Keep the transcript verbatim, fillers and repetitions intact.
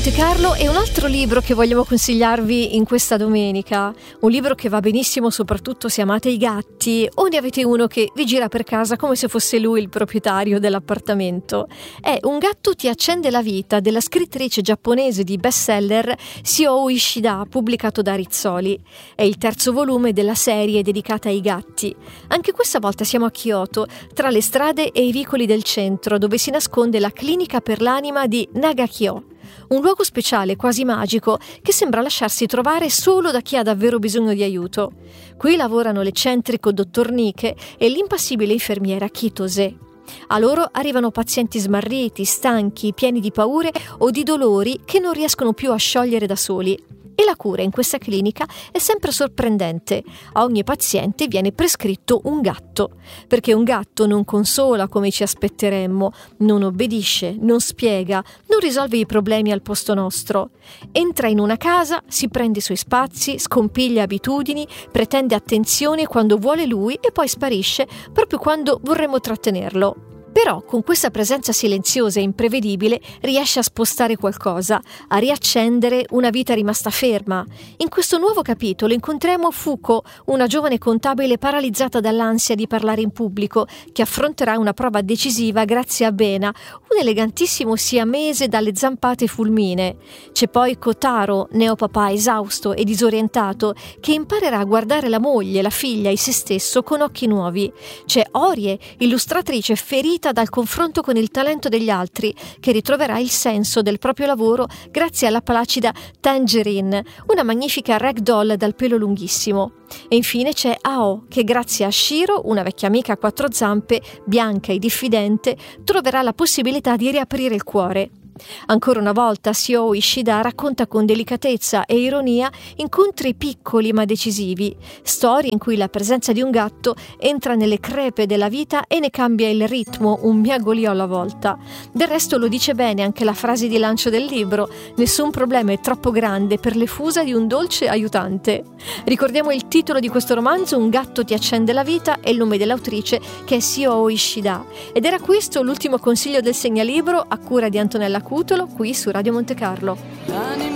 Monte Carlo e un altro libro che vogliamo consigliarvi in questa domenica, un libro che va benissimo soprattutto se amate i gatti o ne avete uno che vi gira per casa come se fosse lui il proprietario dell'appartamento. È Un gatto ti accende la vita, della scrittrice giapponese di bestseller Sio Ishida, pubblicato da Rizzoli. È il terzo volume della serie dedicata ai gatti. Anche questa volta siamo a Kyoto, tra le strade e i vicoli del centro, dove si nasconde la clinica per l'anima di Nagakyo. Un luogo speciale, quasi magico, che sembra lasciarsi trovare solo da chi ha davvero bisogno di aiuto. Qui lavorano l'eccentrico dottor Nike e l'impassibile infermiera Kitose. A loro arrivano pazienti smarriti, stanchi, pieni di paure o di dolori che non riescono più a sciogliere da soli. E la cura in questa clinica è sempre sorprendente. A ogni paziente viene prescritto un gatto, perché un gatto non consola come ci aspetteremmo, non obbedisce, non spiega, non risolve i problemi al posto nostro. Entra in una casa, si prende i suoi spazi, scompiglia abitudini, pretende attenzione quando vuole lui e poi sparisce proprio quando vorremmo trattenerlo. Però con questa presenza silenziosa e imprevedibile riesce a spostare qualcosa, a riaccendere una vita rimasta ferma. In questo nuovo capitolo incontriamo Fuko, una giovane contabile paralizzata dall'ansia di parlare in pubblico, che affronterà una prova decisiva grazie a Bena, un elegantissimo siamese dalle zampate fulminee. C'è poi Kotaro, neopapà esausto e disorientato, che imparerà a guardare la moglie, la figlia e se stesso con occhi nuovi. C'è Orie, illustratrice ferita dal confronto con il talento degli altri, che ritroverà il senso del proprio lavoro grazie alla placida Tangerine, una magnifica ragdoll dal pelo lunghissimo. E infine c'è Ao, che grazie a Shiro, una vecchia amica a quattro zampe, bianca e diffidente, troverà la possibilità di riaprire il cuore. Ancora una volta Sio Ishida racconta con delicatezza e ironia incontri piccoli ma decisivi, storie in cui la presenza di un gatto entra nelle crepe della vita e ne cambia il ritmo un miagolio alla volta. Del resto lo dice bene anche la frase di lancio del libro: nessun problema è troppo grande per le fusa di un dolce aiutante. Ricordiamo il titolo di questo romanzo, Un gatto ti accende la vita, e il nome dell'autrice, che è Sio Ishida. Ed era questo l'ultimo consiglio del segnalibro a cura di Antonella Cutolo, qui su Radio Monte Carlo.